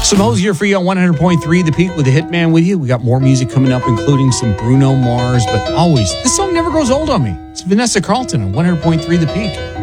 Some Hosier for you on 100.3 The Peak with the Hitman with you. We got more music coming up, including some Bruno Mars, but always, this song never grows old on me. It's Vanessa Carlton on 100.3 The Peak.